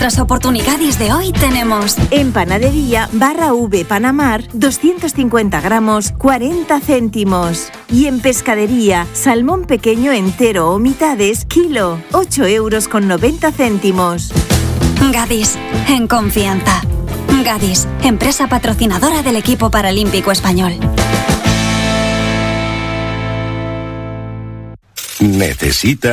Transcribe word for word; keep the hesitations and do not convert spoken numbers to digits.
nuestras oportunidades de hoy tenemos... En panadería, barra V Panamar, doscientos cincuenta gramos, cuarenta céntimos. Y en pescadería, salmón pequeño entero o mitades, kilo, ocho euros con noventa céntimos. Gadis, en confianza. Gadis, empresa patrocinadora del equipo paralímpico español. ¿Necesita